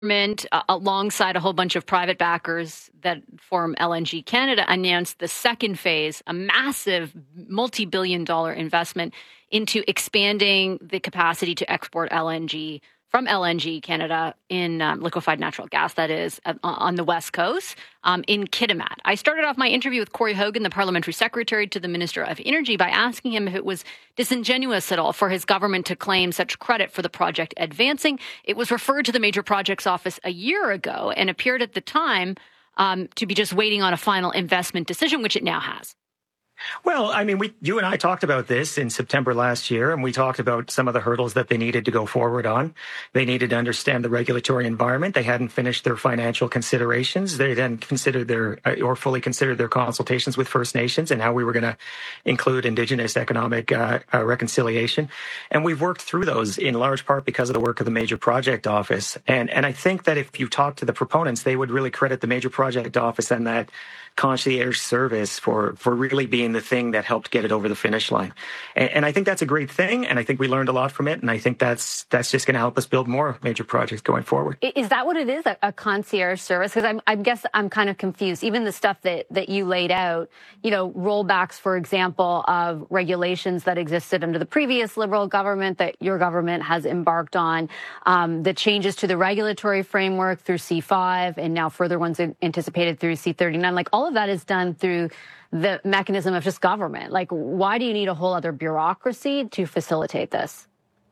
alongside a whole bunch of private backers that form LNG Canada, announced the second phase, a massive multi-billion-dollar investment into expanding the capacity to export LNG from LNG Canada in liquefied natural gas, that is, on the West Coast, in Kitimat. I started off my interview with Corey Hogan, the Parliamentary Secretary to the Minister of Energy, by asking him if it was disingenuous at all for his government to claim such credit for the project advancing. It was referred to the Major Projects Office a year ago and appeared at the time to be just waiting on a final investment decision, which it now has. Well, I mean, you and I talked about this in September last year, and we talked about some of the hurdles that they needed to go forward on. They needed to understand the regulatory environment. They hadn't finished their financial considerations. They hadn't considered fully considered their consultations with First Nations and how we were going to include Indigenous economic reconciliation. And we've worked through those in large part because of the work of the Major Project Office. And I think that if you talk to the proponents, they would really credit the Major Project Office and that concierge service for really being the thing that helped get it over the finish line. And I think that's a great thing. And I think we learned a lot from it. And I think that's just going to help us build more major projects going forward. Is that what it is, a concierge service? Because I guess I'm kind of confused. Even the stuff that you laid out, rollbacks, for example, of regulations that existed under the previous Liberal government that your government has embarked on, the changes to the regulatory framework through C5 and now further ones anticipated through C39, like all of that is done through the mechanism of just government. Like, why do you need a whole other bureaucracy to facilitate this?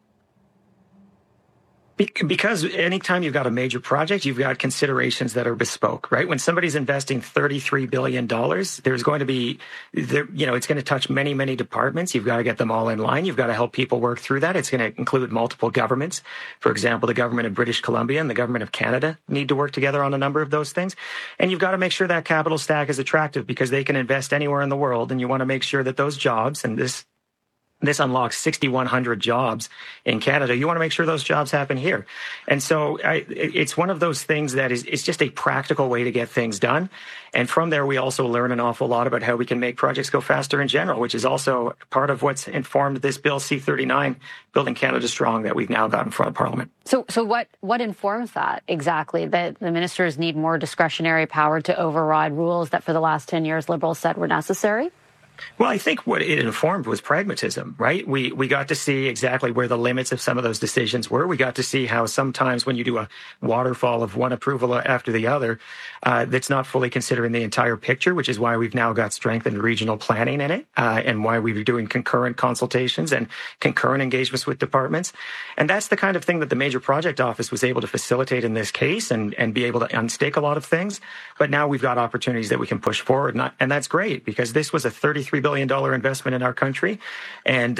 Because anytime you've got a major project, you've got considerations that are bespoke, right? When somebody's investing $33 billion, there's going to be, it's going to touch many, many departments. You've got to get them all in line. You've got to help people work through that. It's going to include multiple governments. For example, the government of British Columbia and the government of Canada need to work together on a number of those things. And you've got to make sure that capital stack is attractive because they can invest anywhere in the world. And you want to make sure that those jobs, and this unlocks 6,100 jobs in Canada. You want to make sure those jobs happen here. And so it's one of those things that it's just a practical way to get things done. And from there, we also learn an awful lot about how we can make projects go faster in general, which is also part of what's informed this Bill C39, Building Canada Strong, that we've now got in front of Parliament. So what informs that exactly? That the ministers need more discretionary power to override rules that for the last 10 years Liberals said were necessary? Well, I think what it informed was pragmatism, right? We got to see exactly where the limits of some of those decisions were. We got to see how sometimes when you do a waterfall of one approval after the other, that's not fully considering the entire picture, which is why we've now got strengthened regional planning in it, and why we're doing concurrent consultations and concurrent engagements with departments. And that's the kind of thing that the Major Project Office was able to facilitate in this case and be able to unstake a lot of things. But now we've got opportunities that we can push forward. And that's great because this was a $33 billion investment in our country and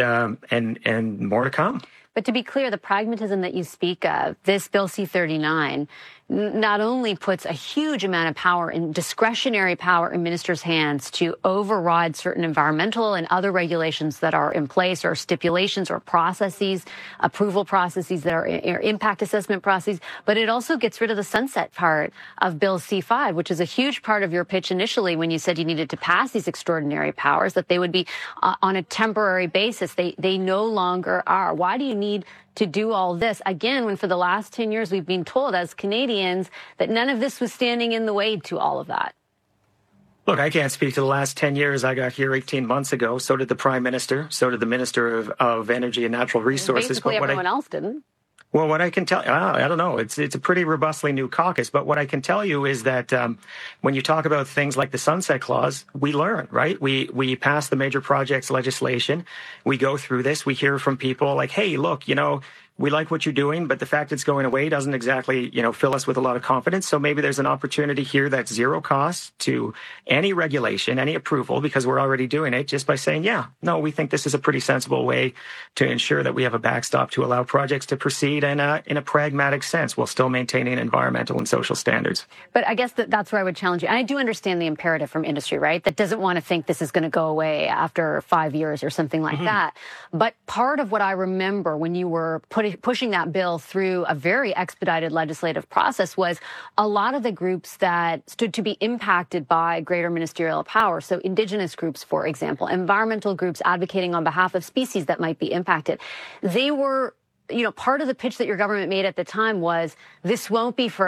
more to come. But to be clear, the pragmatism that you speak of, this Bill C39, not only puts a huge amount of power and discretionary power in ministers' hands to override certain environmental and other regulations that are in place or stipulations or processes, approval processes that are impact assessment processes, but it also gets rid of the sunset part of Bill C5, which is a huge part of your pitch initially when you said you needed to pass these extraordinary powers, that they would be on a temporary basis. They no longer are. Why do you need to do all this, again, when for the last 10 years we've been told as Canadians that none of this was standing in the way to all of that? Look, I can't speak to the last 10 years. I got here 18 months ago. So did the Prime Minister. So did the Minister of Energy and Natural Resources. Basically, everyone else didn't. Well, what I can tell you, I don't know. It's a pretty robustly new caucus. But what I can tell you is that when you talk about things like the Sunset Clause, we learn, right? We pass the major projects legislation. We go through this. We hear from people like, hey, look, we like what you're doing, but the fact it's going away doesn't exactly, fill us with a lot of confidence. So maybe there's an opportunity here that's zero cost to any regulation, any approval, because we're already doing it just by saying, we think this is a pretty sensible way to ensure that we have a backstop to allow projects to proceed in a pragmatic sense while still maintaining environmental and social standards. But I guess that's where I would challenge you. And I do understand the imperative from industry, right? That doesn't want to think this is going to go away after 5 years or something like that. But part of what I remember when you were pushing that bill through a very expedited legislative process was a lot of the groups that stood to be impacted by greater ministerial power. So Indigenous groups, for example, environmental groups advocating on behalf of species that might be impacted. They were part of the pitch that your government made at the time was this won't be for